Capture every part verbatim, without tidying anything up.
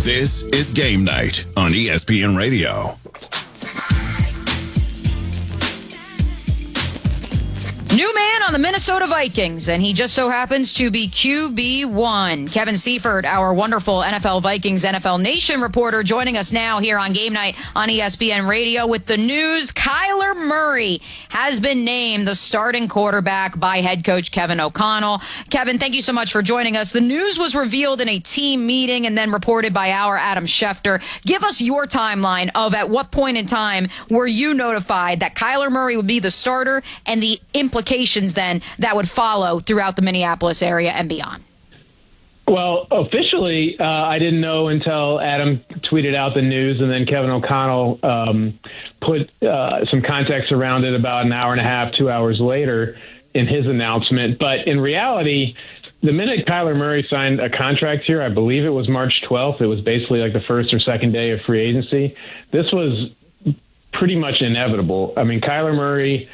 This is Game Night on E S P N Radio. New man on the Minnesota Vikings, and he just so happens to be Q B one. Kevin Seifert, our wonderful N F L Vikings N F L Nation reporter, joining us now here on Game Night on E S P N Radio with the news. Kyler Murray has been named the starting quarterback by head coach Kevin O'Connell. Kevin, thank you so much for joining us. The news was revealed in a team meeting and then reported by our Adam Schefter. Give us your timeline of at what point in time were you notified that Kyler Murray would be the starter and the implications then that would follow throughout the Minneapolis area and beyond? Well, officially, uh, I didn't know until Adam tweeted out the news, and then Kevin O'Connell um, put uh, some context around it about an hour and a half, two hours later in his announcement. But in reality, the minute Kyler Murray signed a contract here, I believe it was March twelfth, it was basically like the first or second day of free agency. This was pretty much inevitable. I mean, Kyler Murray,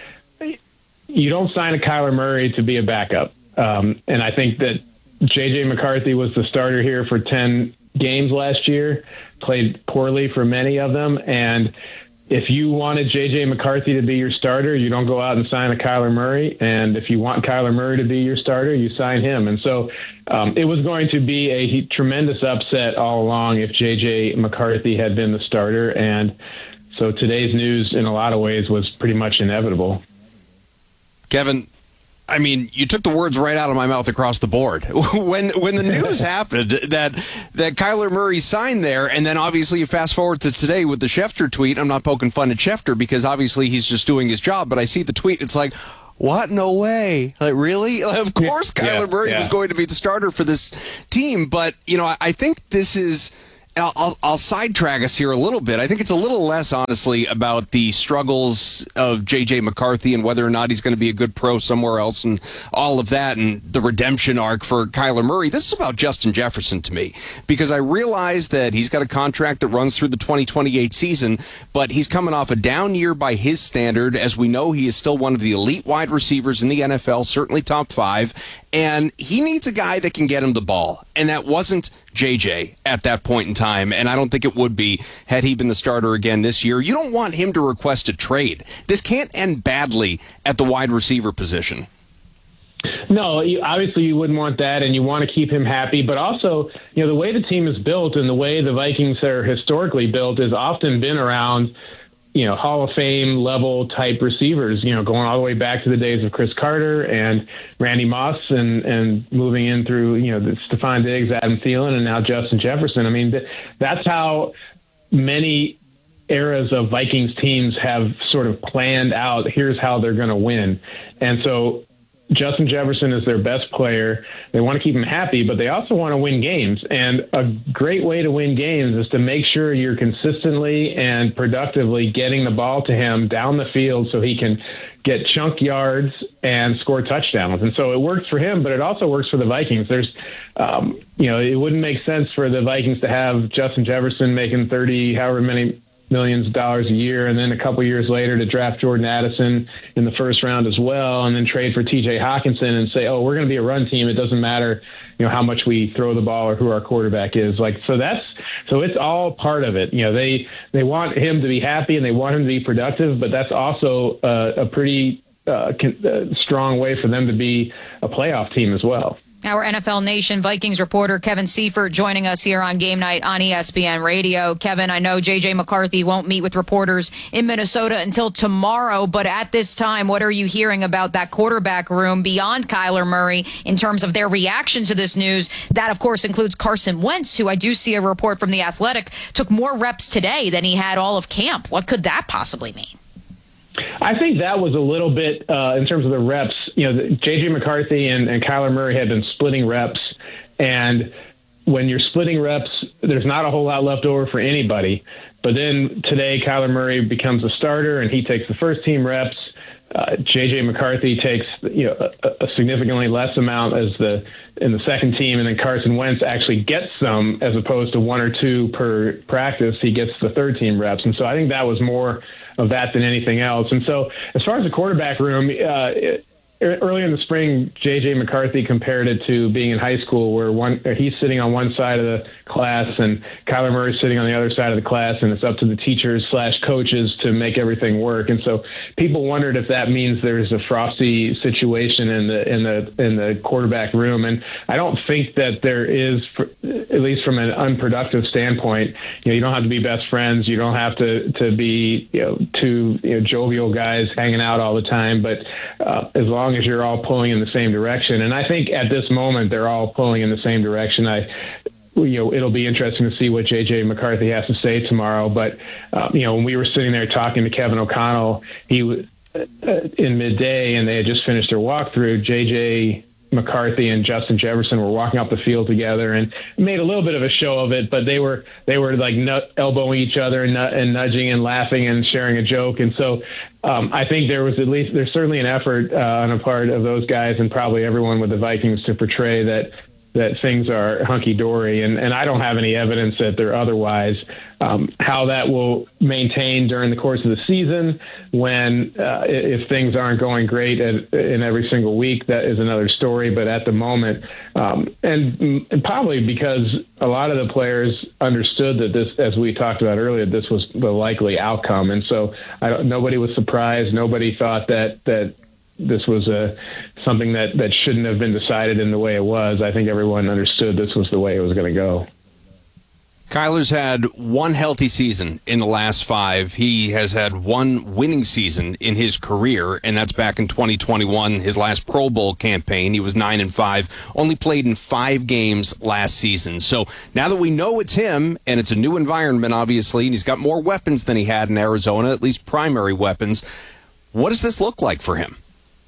you don't sign a Kyler Murray to be a backup. Um, and I think that J J McCarthy was the starter here for ten games last year, played poorly for many of them. And if you wanted J J McCarthy to be your starter, you don't go out and sign a Kyler Murray. And if you want Kyler Murray to be your starter, you sign him. And so um, it was going to be a tremendous upset all along if J J McCarthy had been the starter. And so today's news, in a lot of ways, was pretty much inevitable. Kevin, I mean, you took the words right out of my mouth across the board. When when the news happened that that Kyler Murray signed there, and then obviously you fast forward to today with the Schefter tweet. I'm not poking fun at Schefter because obviously he's just doing his job, but I see the tweet. It's like, what? No way. Like, really? Of course Kyler yeah, Murray yeah. was going to be the starter for this team. But, you know, I, I think this is... I'll, I'll, I'll sidetrack us here a little bit. I think it's a little less, honestly, about the struggles of J J McCarthy and whether or not he's going to be a good pro somewhere else and all of that and the redemption arc for Kyler Murray. This is about Justin Jefferson to me because I realize that he's got a contract that runs through the twenty twenty-eight season, but he's coming off a down year by his standard. As we know, he is still one of the elite wide receivers in the N F L, certainly top five. And he needs a guy that can get him the ball. And that wasn't J J at that point in time. And I don't think it would be had he been the starter again this year. You don't want him to request a trade. This can't end badly at the wide receiver position. No, you, obviously you wouldn't want that, and you want to keep him happy. But also, you know, the way the team is built and the way the Vikings are historically built has often been around, you know, Hall of Fame level type receivers, you know, going all the way back to the days of Chris Carter and Randy Moss and, and moving in through, you know, the Stephon Diggs, Adam Thielen, and now Justin Jefferson. I mean, th- that's how many eras of Vikings teams have sort of planned out, here's how they're going to win. And so Justin Jefferson is their best player. They want to keep him happy, but they also want to win games. And a great way to win games is to make sure you're consistently and productively getting the ball to him down the field so he can get chunk yards and score touchdowns. And so it works for him, but it also works for the Vikings. There's, um, you know, it wouldn't make sense for the Vikings to have Justin Jefferson making thirty, however many millions of dollars a year, and then a couple years later to draft Jordan Addison in the first round as well, and then trade for T J Hawkinson and say, oh, we're going to be a run team. It doesn't matter, you know, how much we throw the ball or who our quarterback is. Like, so that's, so it's all part of it. You know, they, they want him to be happy and they want him to be productive, but that's also a, a pretty uh, con- uh, strong way for them to be a playoff team as well. Our N F L Nation Vikings reporter Kevin Seifert joining us here on Game Night on E S P N Radio. Kevin, I know J J McCarthy won't meet with reporters in Minnesota until tomorrow, but at this time, what are you hearing about that quarterback room beyond Kyler Murray in terms of their reaction to this news? That, of course, includes Carson Wentz, who I do see a report from The Athletic took more reps today than he had all of camp. What could that possibly mean? I think that was a little bit uh, in terms of the reps. You know, J J McCarthy and, and Kyler Murray had been splitting reps, and when you're splitting reps, there's not a whole lot left over for anybody. But then today, Kyler Murray becomes a starter, and he takes the first team reps. Uh, J J McCarthy takes, you know, a, a significantly less amount as the in the second team, and then Carson Wentz actually gets some as opposed to one or two per practice. He gets the third team reps, and so I think that was more of that than anything else. And so, as far as the quarterback room, uh, it, early in the spring, J J McCarthy compared it to being in high school, where one he's sitting on one side of the class and Kyler Murray's sitting on the other side of the class, and it's up to the teachers slash coaches to make everything work. And so people wondered if that means there's a frosty situation in the in the in the quarterback room, and I don't think that there is, for, at least from an unproductive standpoint. You know, you don't have to be best friends, you don't have to to be you know two you know, jovial guys hanging out all the time, but uh, as long as you're all pulling in the same direction, and I think at this moment they're all pulling in the same direction. I. You know, it'll be interesting to see what J J McCarthy has to say tomorrow. But, uh, you know, when we were sitting there talking to Kevin O'Connell, he was uh, in midday and they had just finished their walkthrough. J J McCarthy and Justin Jefferson were walking off the field together and made a little bit of a show of it, but they were they were like nut, elbowing each other and, nut, and nudging and laughing and sharing a joke. And so um, I think there was at least there's certainly an effort uh, on a part of those guys and probably everyone with the Vikings to portray that that things are hunky-dory, and, and I don't have any evidence that they're otherwise. Um, how that will maintain during the course of the season, when uh, if things aren't going great at, in every single week, that is another story. But at the moment, um, and, and probably because a lot of the players understood that this, as we talked about earlier, this was the likely outcome, and so I don't, nobody was surprised. Nobody thought that that. This was a something that, that shouldn't have been decided in the way it was. I think everyone understood this was the way it was going to go. Kyler's had one healthy season in the last five. He has had one winning season in his career, and that's back in twenty twenty-one, his last Pro Bowl campaign. He was nine and five, only played in five games last season. So now that we know it's him, and it's a new environment, obviously, and he's got more weapons than he had in Arizona, at least primary weapons, what does this look like for him?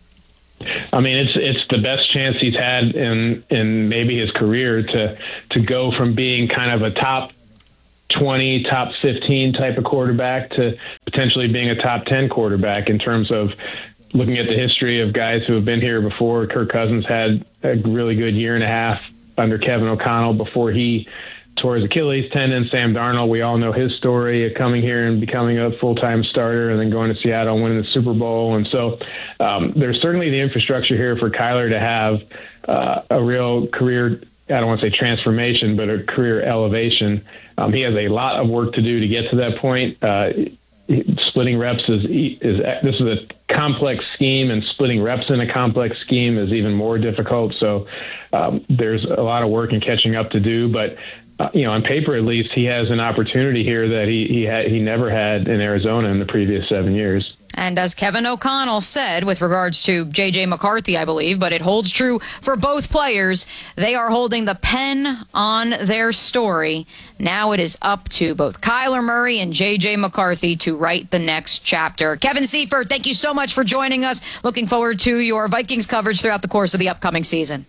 I mean, it's it's the best chance he's had in in maybe his career to to go from being kind of a top twenty, top fifteen type of quarterback to potentially being a top ten quarterback in terms of looking at the history of guys who have been here before. Kirk Cousins had a really good year and a half under Kevin O'Connell before he tore his Achilles tendon. Sam Darnold, we all know his story of coming here and becoming a full-time starter and then going to Seattle and winning the Super Bowl. And so um, there's certainly the infrastructure here for Kyler to have uh, a real career, I don't want to say transformation, but a career elevation. Um, he has a lot of work to do to get to that point. Uh, splitting reps is, is this is a complex scheme, and splitting reps in a complex scheme is even more difficult. So um, there's a lot of work and catching up to do, but Uh, you know, on paper at least, he has an opportunity here that he he had, he never had in Arizona in the previous seven years. And as Kevin O'Connell said with regards to J J McCarthy, I believe, but it holds true for both players, they are holding the pen on their story. Now it is up to both Kyler Murray and J J McCarthy to write the next chapter. Kevin Seifert, thank you so much for joining us. Looking forward to your Vikings coverage throughout the course of the upcoming season.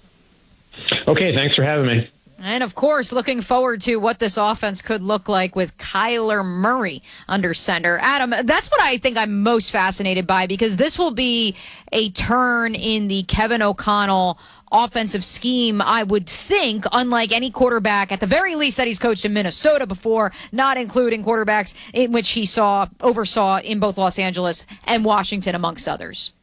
Okay, thanks for having me. And, of course, looking forward to what this offense could look like with Kyler Murray under center. Adam, that's what I think I'm most fascinated by, because this will be a turn in the Kevin O'Connell offensive scheme, I would think, unlike any quarterback, at the very least, that he's coached in Minnesota before, not including quarterbacks in which he saw oversaw in both Los Angeles and Washington, amongst others.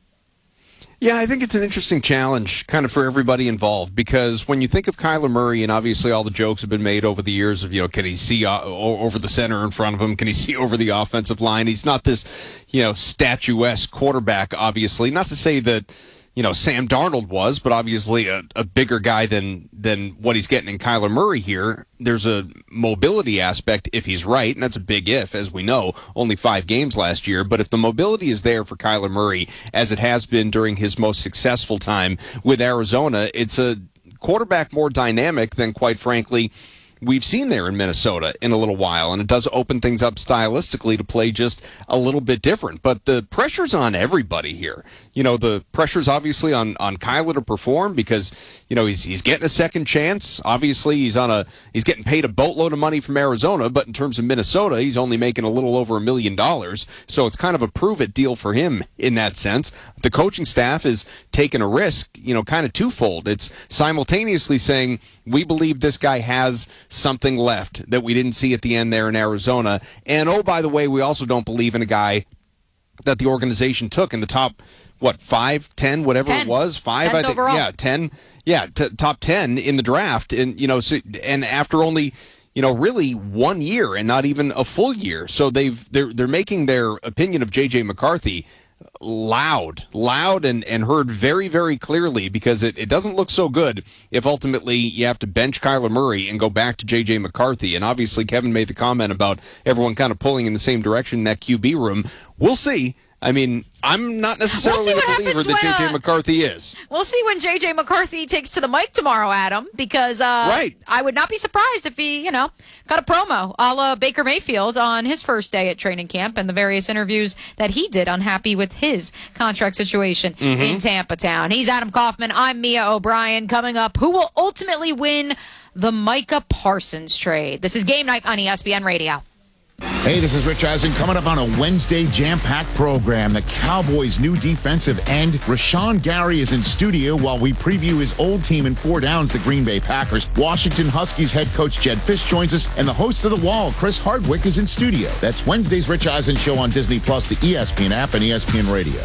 Yeah, I think it's an interesting challenge kind of for everybody involved, because when you think of Kyler Murray, and obviously all the jokes have been made over the years of, you know, can he see uh, over the center in front of him? Can he see over the offensive line? He's not this, you know, statuesque quarterback, obviously. Not to say that, you know, Sam Darnold was, but obviously a, a bigger guy than than what he's getting in Kyler Murray here. There's a mobility aspect if he's right, and that's a big if, as we know, only five games last year. But if the mobility is there for Kyler Murray, as it has been during his most successful time with Arizona, it's a quarterback more dynamic than, quite frankly, we've seen there in Minnesota in a little while, and it does open things up stylistically to play just a little bit different. But the pressure's on everybody here. You know, the pressure's obviously on, on Kyler to perform because, you know, he's he's getting a second chance. Obviously, he's on a he's getting paid a boatload of money from Arizona, but in terms of Minnesota, he's only making a little over a million dollars. So it's kind of a prove-it deal for him in that sense. The coaching staff is taking a risk, you know, kind of twofold. It's simultaneously saying, we believe this guy has something left that we didn't see at the end there in Arizona. And, oh, by the way, we also don't believe in a guy that the organization took in the top, what, five, ten, whatever ten. it was, five, Tenth I think, overall. yeah, ten, yeah, t- top ten in the draft, and you know, so, and after only, you know, really one year and not even a full year, so they've they're they're making their opinion of J J McCarthy loud, loud, and, and heard very, very clearly, because it, it doesn't look so good if ultimately you have to bench Kyler Murray and go back to J J McCarthy. And obviously Kevin made the comment about everyone kind of pulling in the same direction in that Q B room. We'll see. I mean, I'm not necessarily We'll the see what believer happens that J J when, uh, McCarthy is. We'll see when J J McCarthy takes to the mic tomorrow, Adam, because uh, Right. I would not be surprised if he, you know, got a promo a la Baker Mayfield on his first day at training camp and the various interviews that he did unhappy with his contract situation Mm-hmm. in Tampa Town. He's Adam Kaufman. I'm Mia O'Brien. Coming up, who will ultimately win the Micah Parsons trade? This is Game Night on E S P N Radio. Hey, this is Rich Eisen coming up on a Wednesday jam-packed program. The Cowboys' new defensive end, Rashawn Gary, is in studio while we preview his old team in four downs, the Green Bay Packers. Washington Huskies head coach Jed Fish joins us, and the host of The Wall, Chris Hardwick, is in studio. That's Wednesday's Rich Eisen Show on Disney Plus, the E S P N app, and E S P N Radio.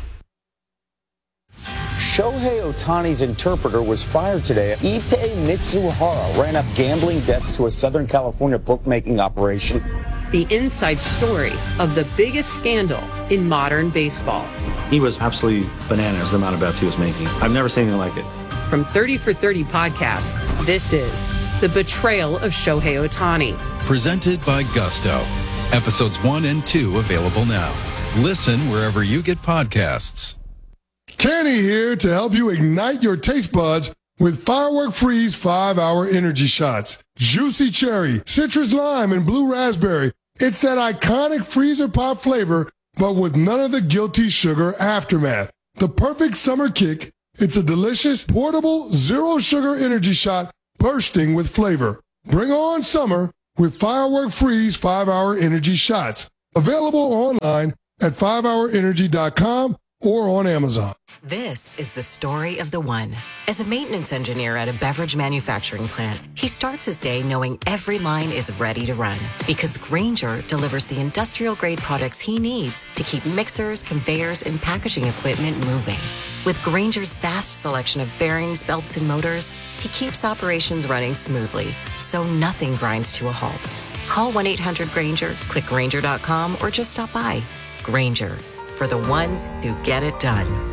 Shohei Ohtani's interpreter was fired today. Ippei Mitsuhara ran up gambling debts to a Southern California bookmaking operation. The inside story of the biggest scandal in modern baseball. He was absolutely bananas, the amount of bets he was making. I've never seen anything like it. From thirty for thirty podcasts, this is The Betrayal of Shohei Ohtani. Presented by Gusto. Episodes one and two available now. Listen wherever you get podcasts. Kenny here to help you ignite your taste buds with Firework Freeze five hour energy shots. Juicy cherry, citrus lime, and blue raspberry. It's that iconic freezer pop flavor, but with none of the guilty sugar aftermath. The perfect summer kick. It's a delicious, portable, zero sugar energy shot bursting with flavor. Bring on summer with Firework Freeze five hour energy shots. Available online at five hour energy dot com or on Amazon. This is the story of the one. As a maintenance engineer at a beverage manufacturing plant, he starts his day knowing every line is ready to run because Grainger delivers the industrial-grade products he needs to keep mixers, conveyors, and packaging equipment moving. With Grainger's vast selection of bearings, belts, and motors, he keeps operations running smoothly, so nothing grinds to a halt. Call one eight hundred Grainger, click Grainger dot com, or just stop by. Grainger, for the ones who get it done.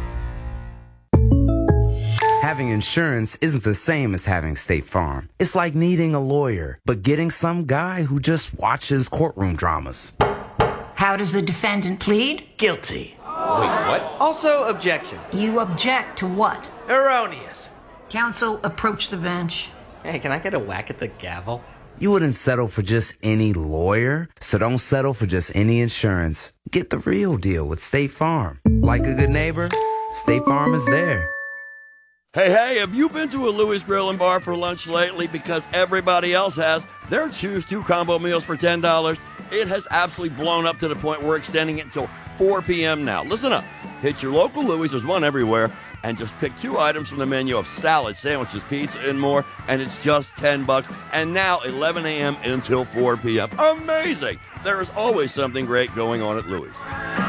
Having insurance isn't the same as having State Farm. It's like needing a lawyer, but getting some guy who just watches courtroom dramas. How does the defendant plead? Guilty. Wait, what? Also objection. You object to what? Erroneous. Counsel, approach the bench. Hey, can I get a whack at the gavel? You wouldn't settle for just any lawyer, so don't settle for just any insurance. Get the real deal with State Farm. Like a good neighbor, State Farm is there. Hey, hey, have you been to a Louis Grill and Bar for lunch lately because everybody else has? Their Choose Two combo meals for ten dollars. It has absolutely blown up to the point we're extending it until four p.m. now. Listen up. Hit your local Louis, there's one everywhere, and just pick two items from the menu of salad, sandwiches, pizza, and more, and it's just ten bucks. And now eleven a.m. until four p.m. Amazing! There is always something great going on at Louis.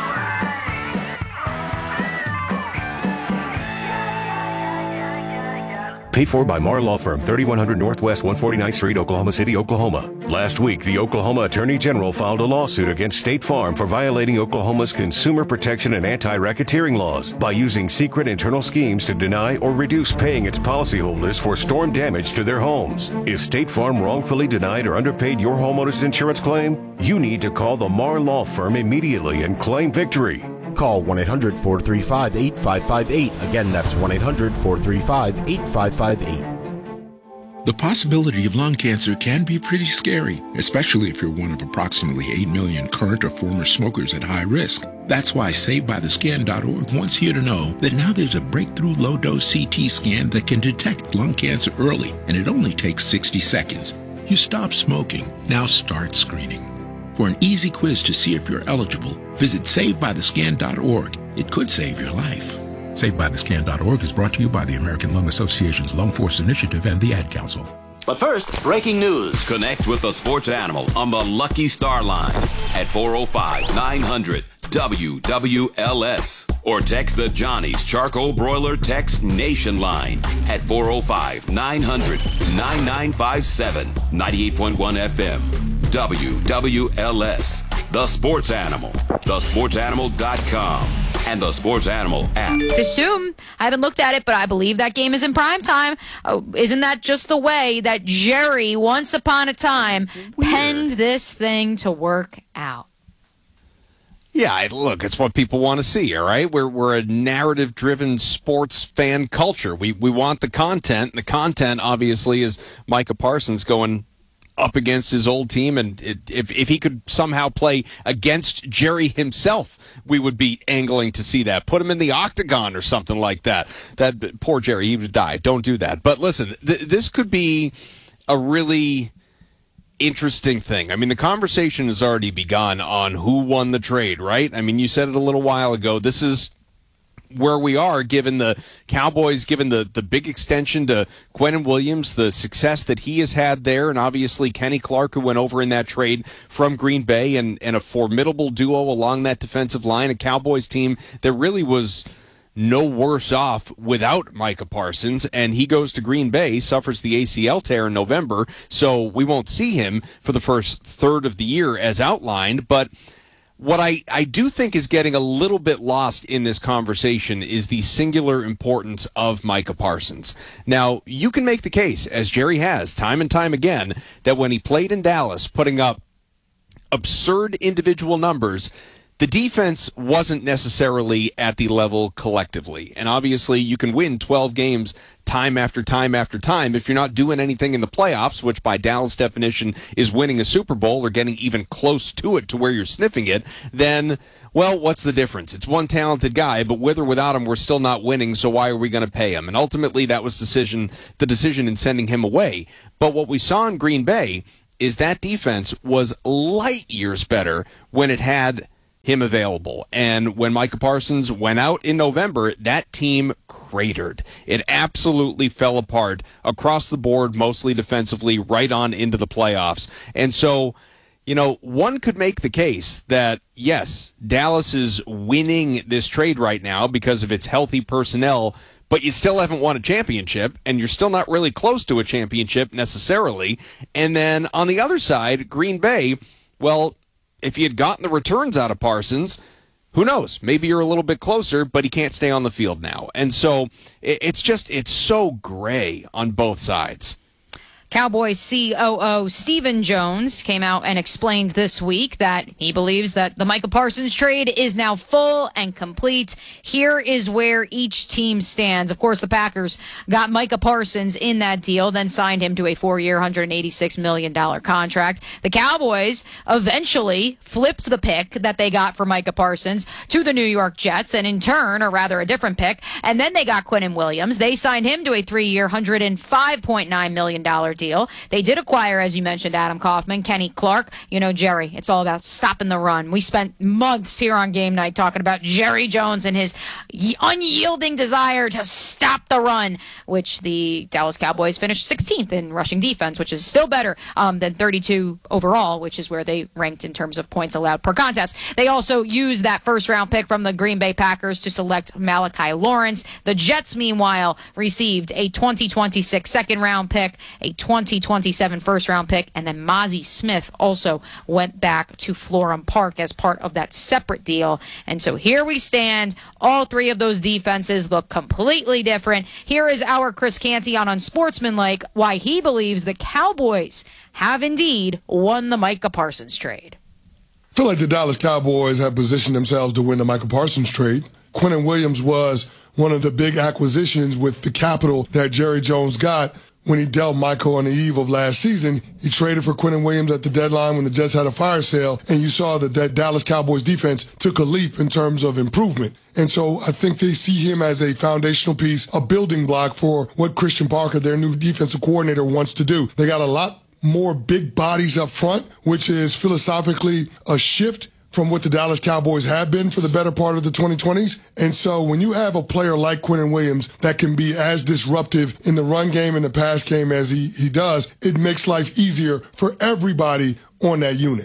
Paid for by Marr Law Firm, thirty-one hundred Northwest one forty-ninth Street, Oklahoma City, Oklahoma. Last week, the Oklahoma Attorney General filed a lawsuit against State Farm for violating Oklahoma's consumer protection and anti-racketeering laws by using secret internal schemes to deny or reduce paying its policyholders for storm damage to their homes. If State Farm wrongfully denied or underpaid your homeowner's insurance claim, you need to call the Marr Law Firm immediately and claim victory. Call one eight hundred four three five eight five five eight. Again, that's one eight hundred four three five eight five five eight. The possibility of lung cancer can be pretty scary, especially if you're one of approximately eight million current or former smokers at high risk. That's why Save By The Scan dot org wants you to know that now there's a breakthrough low-dose C T scan that can detect lung cancer early, and it only takes sixty seconds. You stop smoking, now start screening. For an easy quiz to see if you're eligible, visit Save By The Scan dot org. It could save your life. Save By The Scan dot org is brought to you by the American Lung Association's Lung Force Initiative and the Ad Council. But first, breaking news. Connect with the sports animal on the Lucky Star Lines at four oh five, nine hundred, W W L S. Or text the Johnny's Charcoal Broiler Text Nation line at four oh five, nine hundred, nine nine five seven. ninety-eight point one F M. W W L S. The Sports Animal. the sports animal dot com. And the Sports Animal app. Assume, I haven't looked at it, but I believe that game is in prime time. Oh, isn't that just the way that Jerry, once upon a time, Weird. penned this thing to work out? Yeah, I- look, it's what people want to see, all right? We're we're a narrative-driven sports fan culture. We we want the content. The content, obviously, is Micah Parsons going up against his old team, and it, if if he could somehow play against Jerry himself, we would be angling to see that. Put him in the octagon or something like that. That poor Jerry, he would die. Don't do that. But listen, th- this could be a really interesting thing. I mean, the conversation has already begun on who won the trade, right? I mean, you said it a little while ago. This is where we are, given the Cowboys, given the, the big extension to Quinnen Williams, the success that he has had there, and obviously Kenny Clark, who went over in that trade from Green Bay, and, and a formidable duo along that defensive line, a Cowboys team that really was no worse off without Micah Parsons, and he goes to Green Bay, suffers the A C L tear in November, so we won't see him for the first third of the year as outlined, but what I, I do think is getting a little bit lost in this conversation is the singular importance of Micah Parsons. Now, you can make the case, as Jerry has time and time again, that when he played in Dallas, putting up absurd individual numbers, the defense wasn't necessarily at the level collectively. And obviously, you can win twelve games time after time after time. If you're not doing anything in the playoffs, which by Dallas definition is winning a Super Bowl or getting even close to it to where you're sniffing it, then, well, what's the difference? It's one talented guy, but with or without him, we're still not winning, so why are we going to pay him? And ultimately, that was decision, the decision in sending him away. But what we saw in Green Bay is that defense was light years better when it had him available. And when Micah Parsons went out in November, that team cratered. It absolutely fell apart across the board, mostly defensively, right on into the playoffs. And so, you know, one could make the case that, yes, Dallas is winning this trade right now because of its healthy personnel, but you still haven't won a championship, and you're still not really close to a championship necessarily. And then on the other side, Green Bay, well, if he had gotten the returns out of Parsons, who knows? Maybe you're a little bit closer, but he can't stay on the field now. And so it's just, it's so gray on both sides. Cowboys C O O Stephen Jones came out and explained this week that he believes that the Micah Parsons trade is now full and complete. Here is where each team stands. Of course, the Packers got Micah Parsons in that deal, then signed him to a four-year, one hundred eighty-six million dollars contract. The Cowboys eventually flipped the pick that they got for Micah Parsons to the New York Jets, and in turn, or rather a different pick, and then they got Quinnen Williams. They signed him to a three-year, one hundred five point nine million dollars deal. They did acquire, as you mentioned, Adam Kaufman, Kenny Clark. You know, Jerry, it's all about stopping the run. We spent months here on Game Night talking about Jerry Jones and his unyielding desire to stop the run, which the Dallas Cowboys finished sixteenth in rushing defense, which is still better um, than thirty-two overall, which is where they ranked in terms of points allowed per contest. They also used that first-round pick from the Green Bay Packers to select Malachi Lawrence. The Jets, meanwhile, received a twenty twenty-six second-round pick, a twenty twenty-seven first-round pick, and then Mozzie Smith also went back to Florham Park as part of that separate deal. And so here we stand. All three of those defenses look completely different. Here is our Chris Canty on Unsportsmanlike why he believes the Cowboys have indeed won the Micah Parsons trade. I feel like the Dallas Cowboys have positioned themselves to win the Micah Parsons trade. Quinnen Williams was one of the big acquisitions with the capital that Jerry Jones got when he dealt Michael on the eve of last season. He traded for Quinnen Williams at the deadline when the Jets had a fire sale, and you saw that that Dallas Cowboys defense took a leap in terms of improvement. And so I think they see him as a foundational piece, a building block for what Christian Parker, their new defensive coordinator, wants to do. They got a lot more big bodies up front, which is philosophically a shift from what the Dallas Cowboys have been for the better part of the twenty twenties. And so when you have a player like Quinnen Williams that can be as disruptive in the run game and the pass game as he, he does, it makes life easier for everybody on that unit.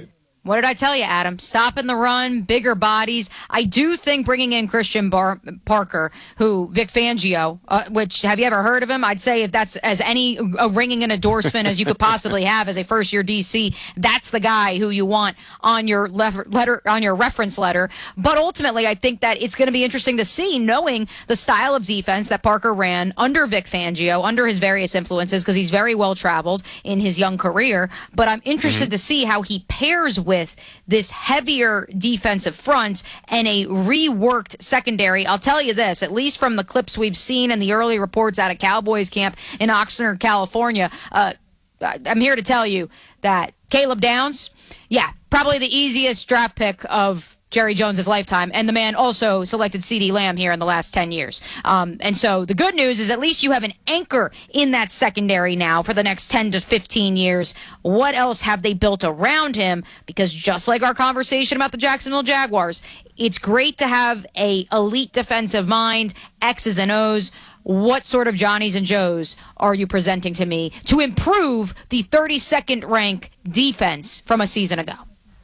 What did I tell you, Adam? Stopping the run, bigger bodies. I do think bringing in Christian Bar- Parker, who Vic Fangio, uh, which have you ever heard of him? I'd say if that's as any a ringing an endorsement as you could possibly have as a first-year D C, that's the guy who you want on your letter, letter on your reference letter. But ultimately, I think that it's going to be interesting to see, knowing the style of defense that Parker ran under Vic Fangio, under his various influences, because he's very well traveled in his young career. But I'm interested mm-hmm. to see how he pairs with with this heavier defensive front and a reworked secondary. I'll tell you this, at least from the clips we've seen and the early reports out of Cowboys camp in Oxnard, California, uh, I'm here to tell you that Caleb Downs, yeah, probably the easiest draft pick of Jerry Jones' lifetime, and the man also selected CeeDee Lamb here in the last ten years. Um, and so the good news is at least you have an anchor in that secondary now for the next ten to fifteen years. What else have they built around him? Because just like our conversation about the Jacksonville Jaguars, it's great to have a elite defensive mind, X's and O's. What sort of Johnnies and Joes are you presenting to me to improve the thirty-second rank defense from a season ago?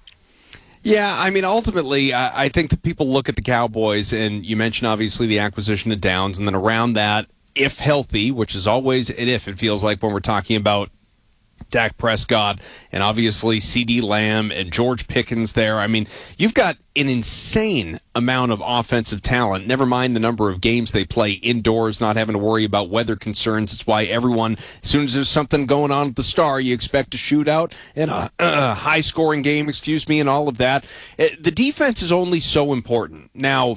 Yeah, I mean, ultimately, I, I think that people look at the Cowboys, and you mentioned, obviously, the acquisition of Downs, and then around that, if healthy, which is always an if, it feels like when we're talking about Dak Prescott, and obviously CeeDee Lamb and George Pickens there. I mean, you've got an insane amount of offensive talent, never mind the number of games they play indoors, not having to worry about weather concerns. It's why everyone, as soon as there's something going on at the Star, you expect a shootout and a, a high-scoring game, excuse me, and all of that. It, the defense is only so important. Now,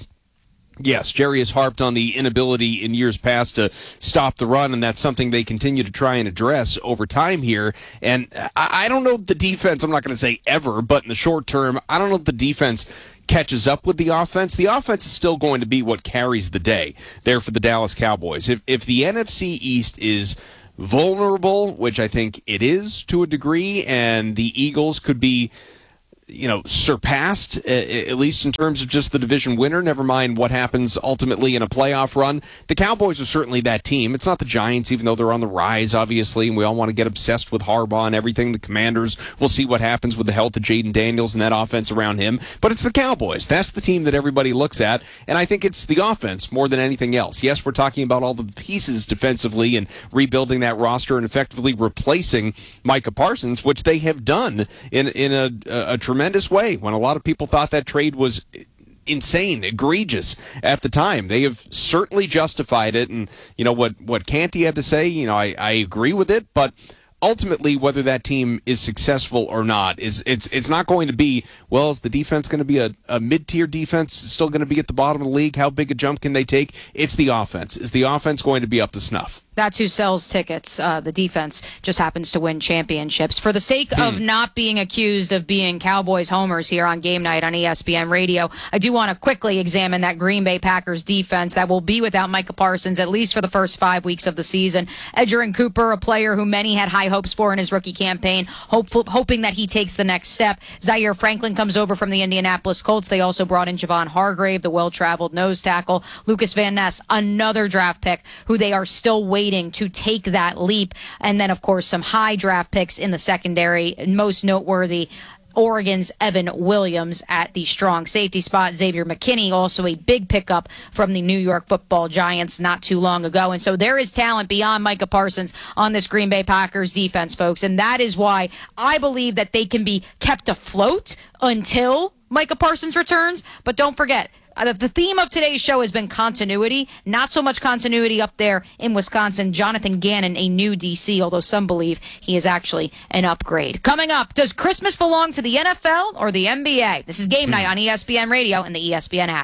yes, Jerry has harped on the inability in years past to stop the run, and that's something they continue to try and address over time here. And I, I don't know the defense, I'm not going to say ever, but in the short term, I don't know if the defense catches up with the offense. The offense is still going to be what carries the day there for the Dallas Cowboys. If, if the N F C East is vulnerable, which I think it is to a degree, and the Eagles could be, you know, surpassed, at least in terms of just the division winner, never mind what happens ultimately in a playoff run. The Cowboys are certainly that team. It's not the Giants, even though they're on the rise, obviously, and we all want to get obsessed with Harbaugh and everything. The Commanders, we'll see what happens with the health of Jaden Daniels and that offense around him. But it's the Cowboys. That's the team that everybody looks at, and I think it's the offense more than anything else. Yes, we're talking about all the pieces defensively and rebuilding that roster and effectively replacing Micah Parsons, which they have done in, in a, a, a tremendous tremendous way when a lot of people thought that trade was insane, egregious at the time. They have certainly justified it, and you know what what Canty had to say, you know, I, I agree with it, but ultimately whether that team is successful or not is it's it's not going to be, well, is the defense going to be a, a mid-tier defense, still going to be at the bottom of the league? How big a jump can they take? It's the offense. Is the offense going to be up to snuff? That's who sells tickets. Uh, the defense just happens to win championships. For the sake hmm. of not being accused of being Cowboys homers here on Game Night on E S P N Radio, I do want to quickly examine that Green Bay Packers defense that will be without Micah Parsons, at least for the first five weeks of the season. Edgerrin Cooper, a player who many had high hopes for in his rookie campaign, hopeful, hoping that he takes the next step. Zaire Franklin comes over from the Indianapolis Colts. They also brought in Javon Hargrave, the well-traveled nose tackle. Lucas Van Ness, another draft pick who they are still waiting to take that leap. And then, of course, some high draft picks in the secondary, most noteworthy Oregon's Evan Williams at the strong safety spot. Xavier McKinney, also a big pickup from the New York Football Giants not too long ago. And so there is talent beyond Micah Parsons on this Green Bay Packers defense, folks. And that is why I believe that they can be kept afloat until Micah Parsons returns. But don't forget, Uh, the theme of today's show has been continuity. Not so much continuity up there in Wisconsin. Jonathan Gannon, a new D C, although some believe he is actually an upgrade. Coming up, does Christmas belong to the N F L or the N B A? This is Game Night on E S P N Radio and the E S P N app.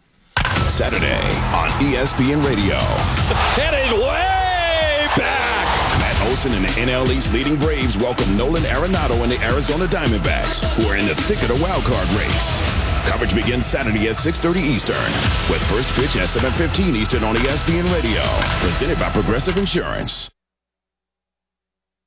Saturday on E S P N Radio. It is way back. Matt Olson and the N L East leading Braves welcome Nolan Arenado and the Arizona Diamondbacks, who are in the thick of the wild card race. Coverage begins Saturday at six thirty Eastern, with first pitch at seven fifteen Eastern on E S P N Radio. Presented by Progressive Insurance.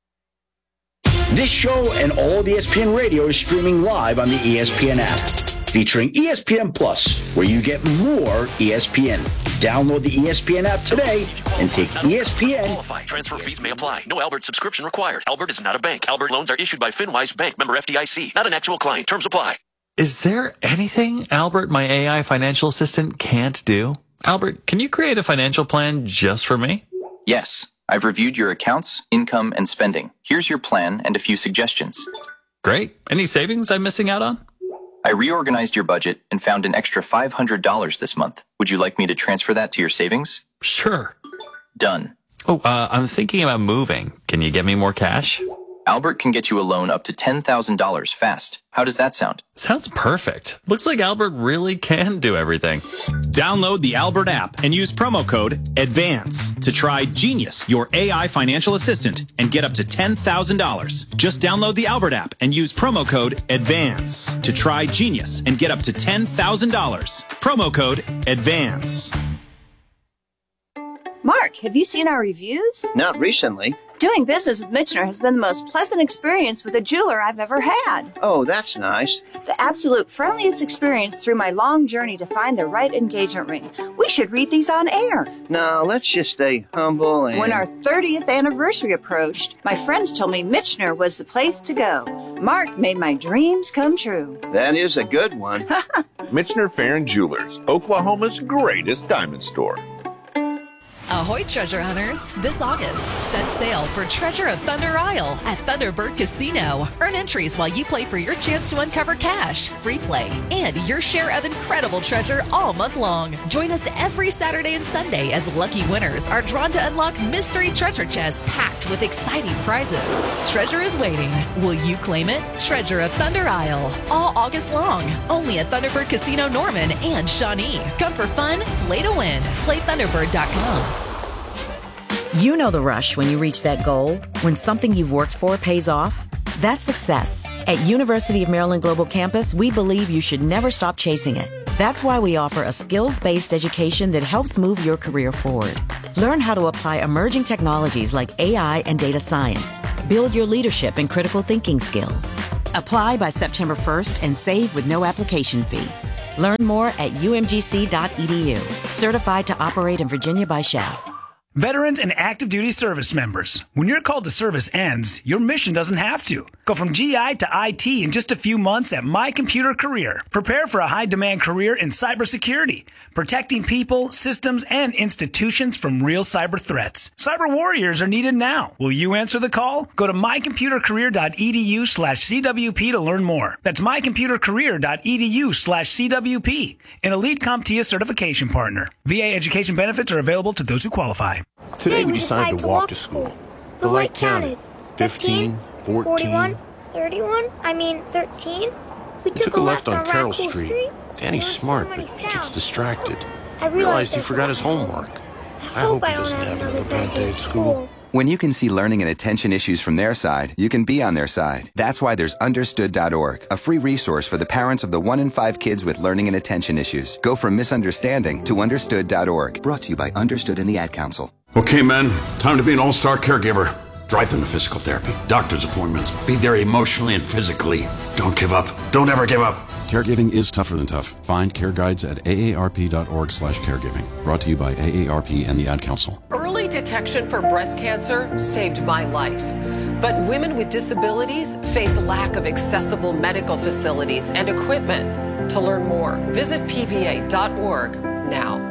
This show and all of E S P N Radio is streaming live on the E S P N app. featuring E S P N Plus, where you get more E S P N. Download the E S P N app today and take E S P N. Qualify. Transfer fees may apply. No Albert subscription required. Albert is not a bank. Albert loans are issued by FinWise Bank, member F D I C. Not an actual client. Terms apply. Is there anything Albert, my A I financial assistant, can't do? Albert, can you create a financial plan just for me? Yes. I've reviewed your accounts, income, and spending. Here's your plan and a few suggestions. Great. Any savings I'm missing out on? I reorganized your budget and found an extra five hundred dollars this month. Would you like me to transfer that to your savings? Sure. Done. Oh, uh, I'm thinking about moving. Can you get me more cash? Albert can get you a loan up to ten thousand dollars fast. How does that sound? Sounds perfect. Looks like Albert really can do everything. Download the Albert app and use promo code ADVANCE to try Genius, your A I financial assistant, and get up to ten thousand dollars. Just download the Albert app and use promo code ADVANCE to try Genius and get up to ten thousand dollars. Promo code ADVANCE. Mark, have you seen our reviews? Not recently. Doing business with Michener has been the most pleasant experience with a jeweler I've ever had. Oh, that's nice. The absolute friendliest experience through my long journey to find the right engagement ring. We should read these on air. No, let's just stay humble and... When our thirtieth anniversary approached, my friends told me Michener was the place to go. Mark made my dreams come true. That is a good one. Michener Fair and Jewelers, Oklahoma's greatest diamond store. Ahoy, treasure hunters! This August, set sail for Treasure of Thunder Isle at Thunderbird Casino. Earn entries while you play for your chance to uncover cash, free play, and your share of incredible treasure all month long. Join us every Saturday and Sunday as lucky winners are drawn to unlock mystery treasure chests packed with exciting prizes. Treasure is waiting. Will you claim it? Treasure of Thunder Isle. All August long. Only at Thunderbird Casino Norman and Shawnee. Come for fun, play to win. Play Thunderbird dot com. You know the rush when you reach that goal, when something you've worked for pays off. That's success. At University of Maryland Global Campus, we believe you should never stop chasing it. That's why we offer a skills-based education that helps move your career forward. Learn how to apply emerging technologies like A I and data science. Build your leadership and critical thinking skills. Apply by September first and save with no application fee. Learn more at U M G C dot E D U. Certified to operate in Virginia by S H A F. Veterans and active duty service members, when your call to service ends, your mission doesn't have to. Go from G I to I T in just a few months at My Computer Career. Prepare for a high-demand career in cybersecurity, protecting people, systems, and institutions from real cyber threats. Cyber warriors are needed now. Will you answer the call? Go to my computer career dot e d u slash C W P to learn more. That's my computer career dot e d u slash C W P, an elite CompTIA certification partner. V A education benefits are available to those who qualify. Today we decided to walk to school. The light counted. fifteen, forty-one, thirty-one, I mean thirteen. We took, took a left on Carroll Street. Danny's smart, but he gets distracted. I realized he forgot his homework. I hope he doesn't have another bad day at school. When you can see learning and attention issues from their side, you can be on their side. That's why there's understood dot org, a free resource for the parents of the one in five kids with learning and attention issues. Go from misunderstanding to understood dot org. Brought to you by Understood and the Ad Council. Okay, men, time to be an all-star caregiver. Drive them to physical therapy, doctor's appointments, be there emotionally and physically. Don't give up. Don't ever give up. Caregiving is tougher than tough. Find care guides at A A R P dot org slash caregiving. Brought to you by A A R P and the Ad Council. Early detection for breast cancer saved my life. But women with disabilities face lack of accessible medical facilities and equipment. To learn more, visit P V A dot org now.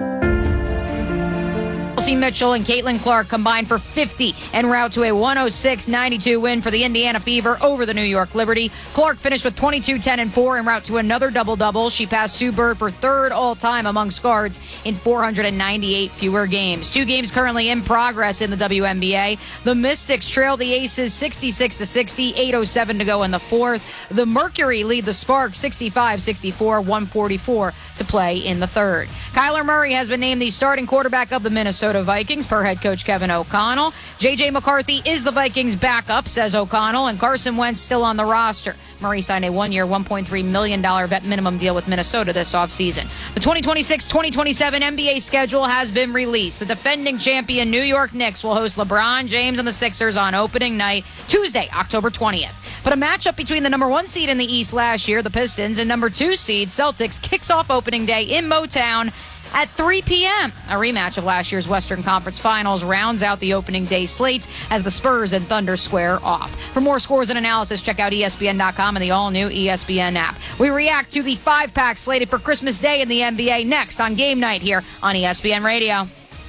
Chelsea Mitchell and Caitlin Clark combined for fifty en route to a one oh six ninety-two win for the Indiana Fever over the New York Liberty. Clark finished with twenty-two, ten, and four en route to another double-double. She passed Sue Bird for third all-time amongst guards in four hundred ninety-eight fewer games. Two games currently in progress in the W N B A. The Mystics trail the Aces sixty-six to sixty, eight oh seven to go in the fourth. The Mercury lead the Sparks sixty-five sixty-four, one forty-four to play in the third. Kyler Murray has been named the starting quarterback of the Minnesota Vikings per head coach Kevin O'Connell. J J McCarthy is the Vikings' backup, says O'Connell, and Carson Wentz still on the roster. Murray signed a one-year, one point three million dollars vet minimum deal with Minnesota this offseason. The twenty twenty-six twenty twenty-seven N B A schedule has been released. The defending champion New York Knicks will host LeBron James and the Sixers on opening night, Tuesday, October twentieth. But a matchup between the number one seed in the East last year, the Pistons, and number two seed, Celtics, kicks off opening day in Motown at three p.m. A rematch of last year's Western Conference Finals rounds out the opening day slate as the Spurs and Thunder square off. For more scores and analysis, check out E S P N dot com and the all-new E S P N app. We react to the five-pack slated for Christmas Day in the N B A next on Game Night here on E S P N Radio.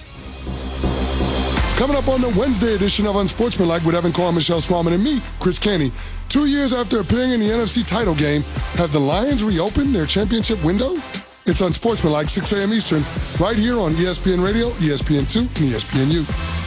Coming up on the Wednesday edition of Unsportsmanlike with Evan Carr, Michelle Smallman, and me, Chris Kenny. Two years after appearing in the N F C title game, have the Lions reopened their championship window? It's Unsportsmanlike, six a.m. Eastern, right here on E S P N Radio, E S P N two, and E S P N U.